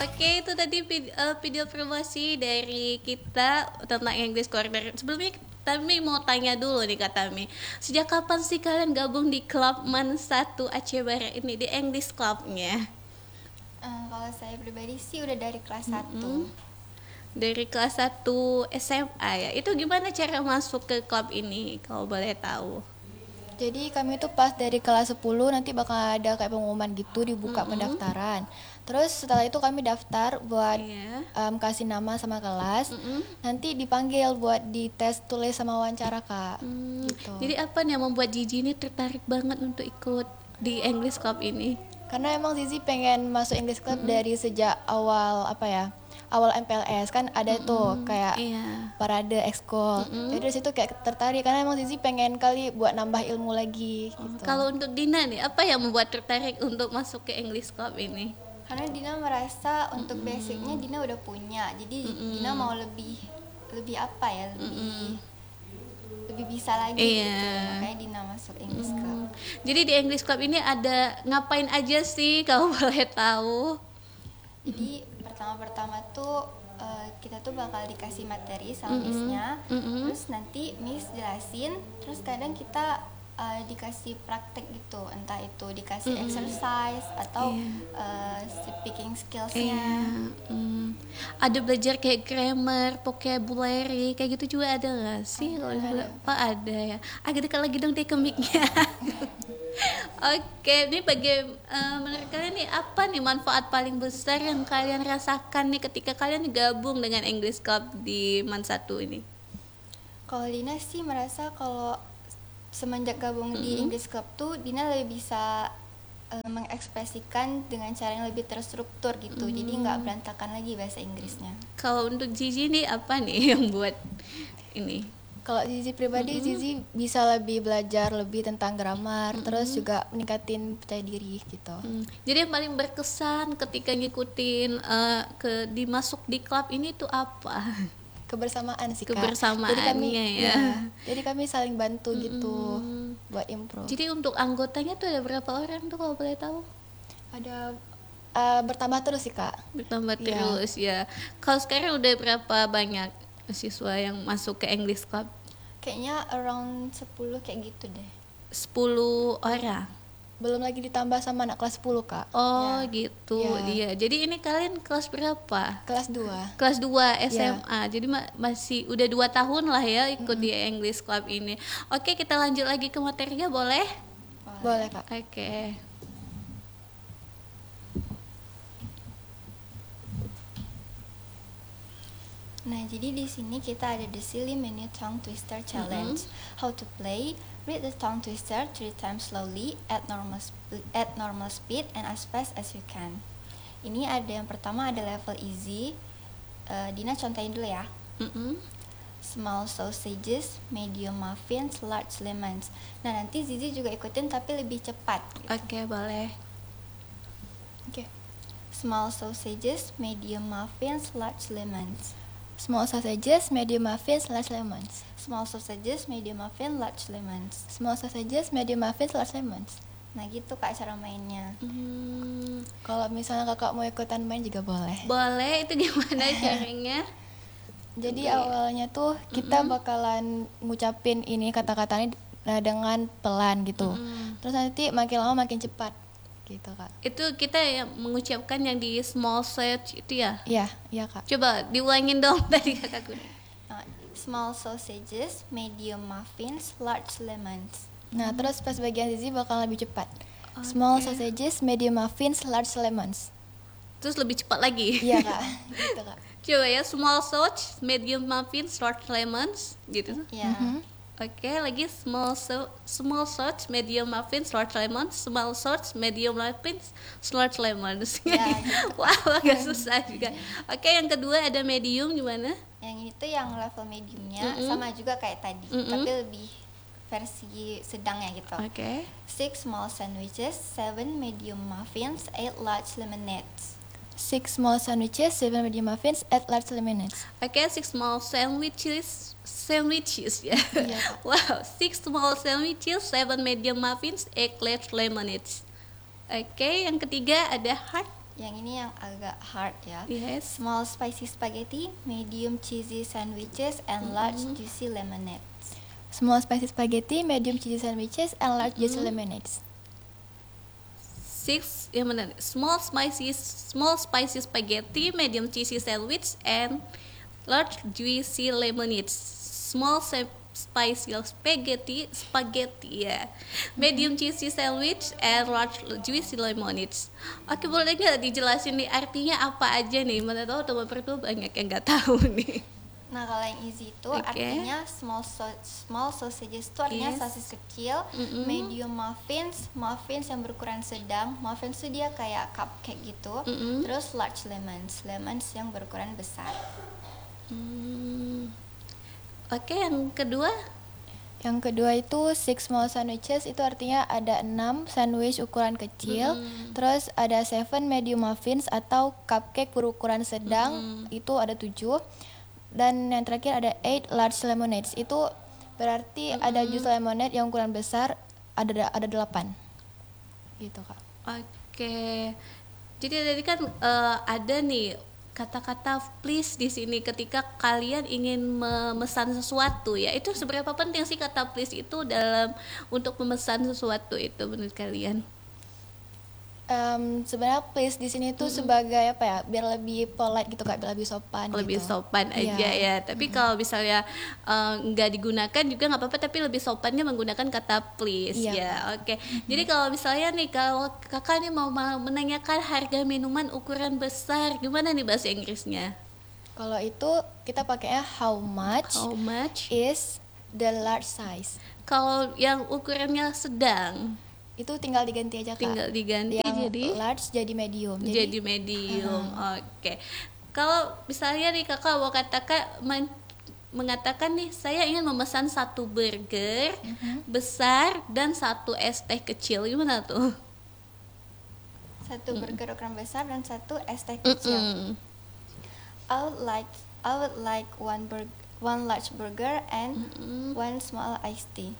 Oke, itu tadi video promosi dari kita tentang English Corner. Sebelumnya Tami mau tanya dulu nih Kak Tami. Sejak kapan sih kalian gabung di klub Man 1 Aceh Barat ini, di English Clubnya? Kalau saya pribadi sih udah dari kelas 1. Dari kelas 1 SMA ya. Itu gimana cara masuk ke klub ini kalau boleh tahu? Jadi kami tuh pas dari kelas 10 nanti bakal ada kayak pengumuman gitu, dibuka pendaftaran. Terus setelah itu kami daftar buat Iya. kasih nama sama kelas. Nanti dipanggil buat dites tulis sama wawancara, Kak. Gitu. Jadi apa nih yang membuat Gigi ini tertarik banget untuk ikut di English Club ini? Karena emang Zizi pengen masuk English Club dari sejak awal awal MPLS kan ada tuh kayak Iya. parade ekskul. Jadi dari situ kayak tertarik karena emang Zizi pengen kali buat nambah ilmu lagi gitu. Kalau untuk Dina nih, apa yang membuat tertarik untuk masuk ke English Club ini? Karena Dina merasa untuk basicnya Dina udah punya, jadi Dina mau lebih apa ya, lebih bisa lagi Iya. gitu. Makanya Dina masuk English Club. Jadi di English Club ini ada ngapain aja sih kalau boleh tahu? Jadi pertama tuh kita tuh bakal dikasih materi sama Miss-nya. Terus nanti Miss jelasin, terus kadang kita dikasih praktek gitu, entah itu dikasih exercise atau speaking skills-nya. Ada belajar kayak grammar, vocabulary, kayak gitu juga ada nggak sih? Kalau ada ya. Agak dekat lagi dong deh ke mic-nya. Oke, ini menurut kalian nih apa nih manfaat paling besar yang kalian rasakan nih ketika kalian gabung dengan English Club di Man 1 ini? Kalau Dina sih merasa kalau semenjak gabung di English Club tuh Dina lebih bisa mengekspresikan dengan cara yang lebih terstruktur gitu. Jadi nggak berantakan lagi bahasa Inggrisnya. Kalau untuk Gigi nih apa nih yang buat ini? Kalau Zizi pribadi, Zizi bisa lebih belajar lebih tentang grammar, terus juga meningkatin percaya diri gitu. Jadi yang paling berkesan ketika ngikutin dimasuk di klub ini tuh apa? Kebersamaan sih, Kak. Kebersamaannya ya. Jadi kami saling bantu gitu buat improve. Jadi untuk anggotanya tuh ada berapa orang tuh kalau boleh tahu? Ada bertambah terus sih, Kak. Bertambah terus ya. Kalau sekarang udah berapa banyak siswa yang masuk ke English Club? Kayaknya around 10 kayak gitu deh. 10 orang. Belum lagi ditambah sama anak kelas 10, Kak. Oh gitu dia. Jadi ini kalian kelas berapa? Kelas 2. Kelas 2 SMA. Jadi masih udah 2 tahun lah ya ikut di English Club ini. Oke, kita lanjut lagi ke materinya, boleh? Boleh, Kak. Oke. Nah, jadi di sini kita ada the Silly Minute Tongue Twister Challenge. How to play? Read the tongue twister 3 times slowly at normal speed and as fast as you can. Ini ada yang pertama ada level easy. Dina contohin dulu ya. Small sausages, medium muffins, large lemons. Nah, nanti Zizi juga ikutin tapi lebih cepat. Gitu. Oke, boleh. Oke. Small sausages, medium muffins, large lemons. Small sausages, medium muffins, large lemons. Small sausages, medium muffin, large lemons. Small sausages, medium muffins, large lemons. Nah gitu Kak cara mainnya. Kalau misalnya kakak mau ikutan main juga boleh. Boleh, itu gimana caranya? Jadi awalnya tuh kita bakalan ngucapin ini kata-katanya dengan pelan gitu. Terus nanti makin lama makin cepat. Gitu Kak. Itu kita yang mengucapkan yang di small sausage itu ya? Iya Kak. Coba diulangin dong tadi kakakku. Small sausages, medium muffins, large lemons. Nah terus pas bagian Zizi bakal lebih cepat. Small sausages, medium muffins, large lemons. Terus lebih cepat lagi? Iya Kak. Gitu Kak. Coba ya, small sausage, medium muffins, large lemons gitu. Iya. Oke, lagi small sauce, medium muffins, large lemons, small sauce, medium muffins, large lemons. Ya, gitu. Wow, agak susah juga. Oke, yang kedua ada medium gimana? Yang itu yang level mediumnya sama juga kayak tadi, tapi lebih versi sedangnya gitu. Oke. 6 small sandwiches, 7 medium muffins, 8 large lemonades. 6 small sandwiches, 7 medium muffins, 8 large lemonades. Oke, 6 small sandwiches ya. Iya. Wow, 6 small sandwiches, 7 medium muffins, 8 large lemonades. Oke, yang ketiga ada Yang ini yang agak hard ya. Yes. Small spicy spaghetti, medium cheesy sandwiches, and large juicy lemonades. Small spicy spaghetti, medium cheesy sandwiches, and large juicy lemonades. 6 yang mana? Small spicy spaghetti, medium cheesy sandwich, and large juicy lemonades. Small spicy spaghetti ya. Medium cheesy sandwich and large juicy lemonades. Oke, boleh nggak dijelasin nih artinya apa aja nih? Mana tahu teman berdua banyak yang nggak tahu nih. Nah, kalau yang easy itu artinya small sausages itu artinya sosis kecil, medium muffins yang berukuran sedang. Muffins itu dia kayak cupcake gitu. Terus large lemons yang berukuran besar. Oke, yang kedua? Yang kedua itu 6 small sandwiches, itu artinya ada 6 sandwich ukuran kecil. Terus ada 7 medium muffins atau cupcake berukuran sedang, itu ada 7. Dan yang terakhir ada 8 large lemonades, itu berarti ada jus lemonade yang ukuran besar, ada 8 gitu Kak. Oke. Jadi tadi kan ada nih kata-kata please di sini ketika kalian ingin memesan sesuatu ya. Itu seberapa penting sih kata please itu dalam untuk memesan sesuatu itu menurut kalian? Sebenarnya please di sini tuh sebagai apa ya, biar lebih polite gitu Kak, biar lebih sopan. Lebih gitu. sopan aja ya. Tapi kalau misalnya nggak digunakan juga nggak apa-apa, tapi lebih sopannya menggunakan kata please ya. Oke. Jadi kalau misalnya nih kalau kakak nih mau menanyakan harga minuman ukuran besar, gimana nih bahasa Inggrisnya? Kalau itu kita pakainya how much is the large size. Kalau yang ukurannya sedang itu tinggal diganti aja Kak. Tinggal diganti yang jadi large jadi medium. Jadi medium. Oke. Kalau misalnya nih kakak mau mengatakan nih saya ingin memesan 1 burger besar dan 1 es teh kecil, gimana tuh? 1 burger ukuran besar dan 1 es teh kecil. I would like one large burger and 1 small iced tea.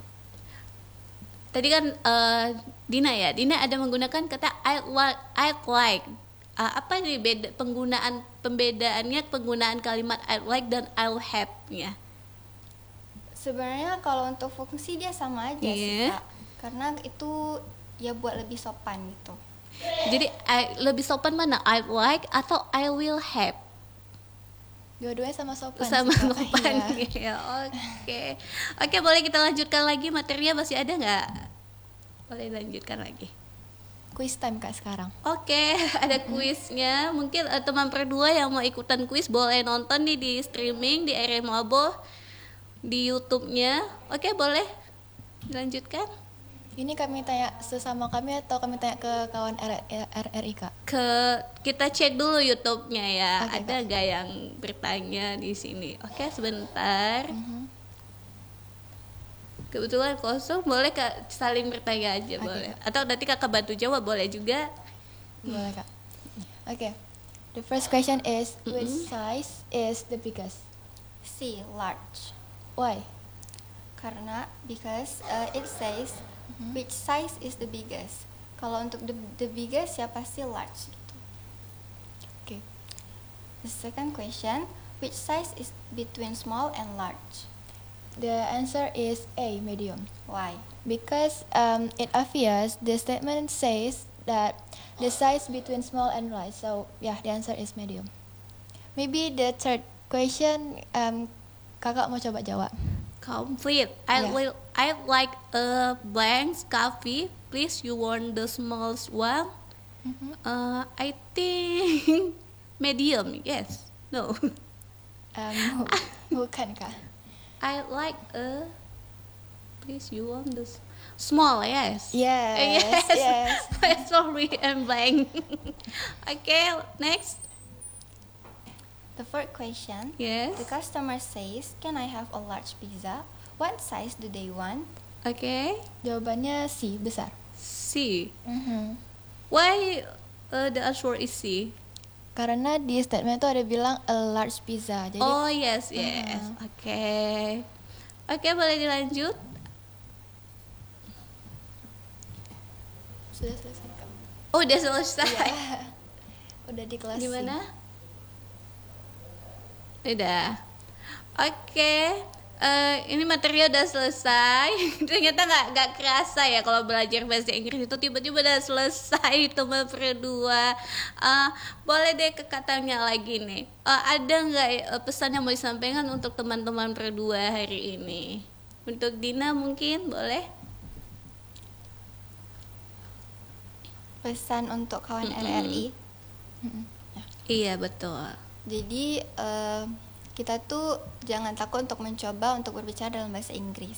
Tadi kan Dina ada menggunakan kata I'd like. Apa nih pembedaannya penggunaan kalimat I'd like dan I'll have-nya? Sebenarnya kalau untuk fungsi dia sama aja sih Kak. Karena itu ya buat lebih sopan gitu. Jadi lebih sopan mana? I'd like atau I will have? Dua-duanya sama sopan. Sama sopan ya. Oke, boleh kita lanjutkan lagi, materinya masih ada nggak? Boleh lanjutkan lagi. Quiz time Kak sekarang. Oke, ada kuisnya. Mungkin teman berdua yang mau ikutan kuis boleh nonton nih di streaming di RM Labo di YouTube-nya. Oke, boleh dilanjutkan. Ini kami tanya sesama kami atau kami tanya ke kawan RRI Kak? Kita cek dulu YouTube-nya ya. Oke, ada nggak yang bertanya di sini? Oke, sebentar. Kebetulan kosong, boleh Kak saling bertanya aja boleh. Kak. Atau nanti Kakak bantu jawab boleh juga. Boleh Kak. Oke. The first question is which size is the biggest? C, large. Why? Karena because it says which size is the biggest. Kalau untuk the biggest ya pasti large gitu. Okay. The second question, which size is between small and large? The answer is A, medium. Why? Because it obvious the statement says that the size between small and large. So yeah, the answer is medium. Maybe the third question kakak mau coba jawab. Complete. I'd like a blank coffee. Please, you want the smallest one? I think medium. Yes. No. Bukan Kak. I'd like a. Please, you want the small? Yes. Yes. Sorry, I'm blank. Okay, next. The fourth question. Yes. The customer says, "Can I have a large pizza? What size do they want?" Okay. Jawabannya C, besar. C. Why the answer is C? Karena di statement itu ada bilang a large pizza. Jadi Oh yes. Oke. Oke, boleh dilanjut. Sudah selesai Kak. Oh, udah selesai. Udah di kelas. Gimana? Udah. Oke. Ini materi udah selesai. Ternyata nggak kerasa ya kalau belajar bahasa Inggris itu tiba-tiba udah selesai teman berdua. Boleh deh ke katanya lagi nih. Ada nggak pesan yang mau disampaikan untuk teman-teman berdua hari ini? Untuk Dina mungkin boleh? Pesan untuk kawan RRI. Iya betul. Jadi kita tuh jangan takut untuk mencoba untuk berbicara dalam bahasa Inggris.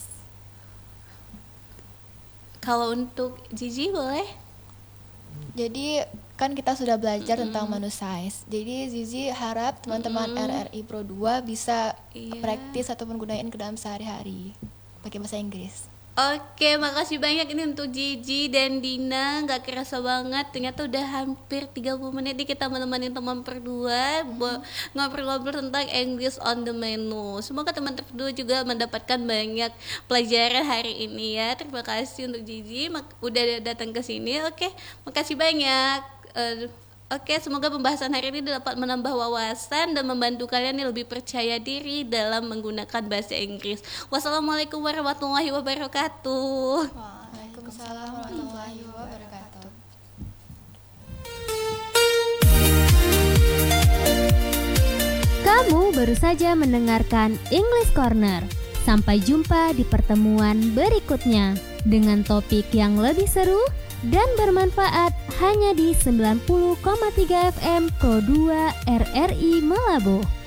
Kalau untuk Gigi boleh? Jadi kan kita sudah belajar tentang Manuscience. Jadi Zizi harap teman-teman RRI Pro 2 bisa praktis ataupun gunain ke dalam sehari-hari pakai bahasa Inggris. Oke, makasih banyak ini untuk Gigi dan Dina. Gak kerasa banget, ternyata udah hampir 30 menit nih kita menemani teman berdua ngobrol-ngobrol tentang English on the menu. Semoga teman berdua juga mendapatkan banyak pelajaran hari ini ya. Terima kasih untuk Gigi udah datang ke sini. Oke, makasih banyak. Oke, semoga pembahasan hari ini dapat menambah wawasan dan membantu kalian yang lebih percaya diri dalam menggunakan bahasa Inggris. Wassalamualaikum warahmatullahi wabarakatuh. Waalaikumsalam warahmatullahi wabarakatuh. Kamu baru saja mendengarkan English Corner. Sampai jumpa di pertemuan berikutnya dengan topik yang lebih seru dan bermanfaat hanya di 90,3 FM Pro 2 RRI Malabo.